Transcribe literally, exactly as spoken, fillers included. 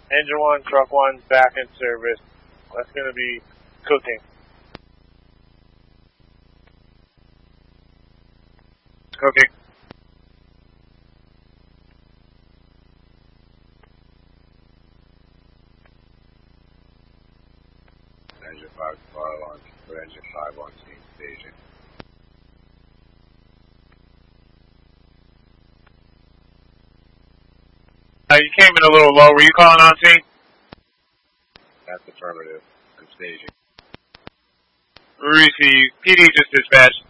Engine one, truck one, back in service. That's going to be cooking. Cooking. Engine five, fire launch. For engine five on scene staging. Uh, you came in a little low. Were you calling on scene? That's affirmative. I'm staging. Receive. P D just dispatched.